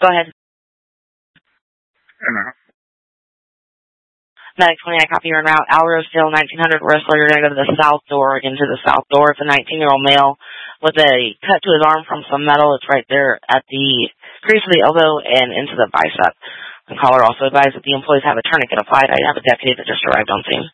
Go ahead. Medic 29, copy, you're en route. Alrosdale, 1900 Wrestler. You're going to go to the south door, into the south door. It's a 19-year-old male with a cut to his arm from some metal. It's right there at the crease of the elbow and into the bicep. The caller also advised that the employees have a tourniquet applied. I have a deputy that just arrived on scene.